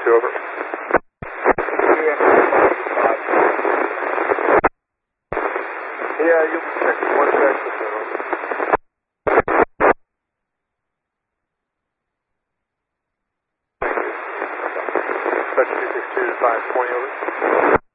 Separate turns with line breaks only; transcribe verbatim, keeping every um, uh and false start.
two, over. Yeah, you'll be checking one Texas, over. Dispatch two six two to five twenty, over.